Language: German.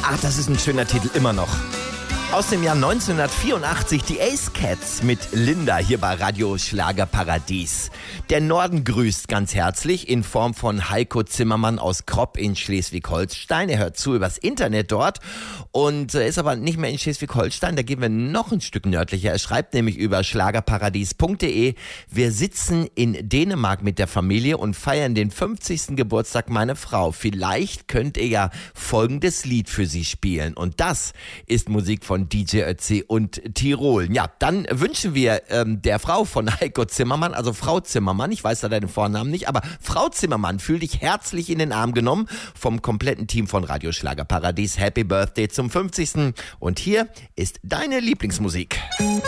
Ach, das ist ein schöner Titel, immer noch. Aus dem Jahr 1984 die Ace Cats mit Linda hier bei Radio Schlagerparadies. Der Norden grüßt ganz herzlich in Form von Heiko Zimmermann aus Kropp in Schleswig-Holstein. Er hört zu übers Internet dort und ist aber nicht mehr in Schleswig-Holstein. Da gehen wir noch ein Stück nördlicher. Er schreibt nämlich über schlagerparadies.de. Wir sitzen in Dänemark mit der Familie und feiern den 50. Geburtstag meiner Frau. Vielleicht könnt ihr ja folgendes Lied für sie spielen. Und das ist Musik von DJ Ötzi und Tirol. Ja, dann wünschen wir der Frau von Heiko Zimmermann, also Frau Zimmermann, ich weiß da deinen Vornamen nicht, aber Frau Zimmermann, fühl dich herzlich in den Arm genommen vom kompletten Team von Radio Schlagerparadies. Happy Birthday zum 50. Und hier ist deine Lieblingsmusik.